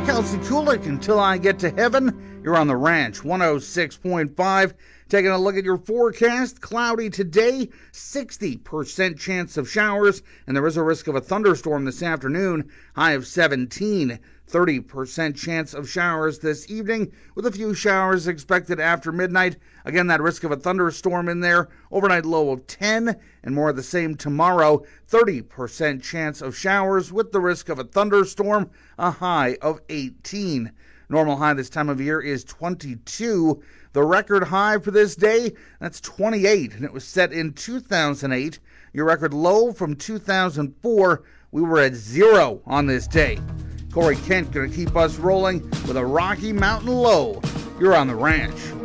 Kelsey Kulik, Until I Get to Heaven. You're on the Ranch, 106.5. Taking a look at your forecast. Cloudy today, 60% chance of showers, and there is a risk of a thunderstorm this afternoon. High of 17. 30% chance of showers this evening, with a few showers expected after midnight. Again, that risk of a thunderstorm in there. Overnight low of 10, and more of the same tomorrow. 30% chance of showers with the risk of a thunderstorm, a high of 18. Normal high this time of year is 22. The record high for this day, that's 28, and it was set in 2008. Your record low from 2004, we were at 0 on this day. Corey Kent going to keep us rolling with a Rocky Mountain Low. You're on the Ranch.